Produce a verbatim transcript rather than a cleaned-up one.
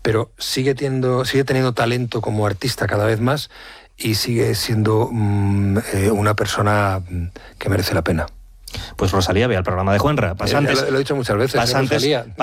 pero sigue teniendo, sigue teniendo talento como artista cada vez más y sigue siendo mm, eh, una persona que merece la pena. Pues Rosalía, ve al programa de Juanra. Pasantes, eh, lo, lo he dicho muchas veces. Pasantes, eh, Rosalía.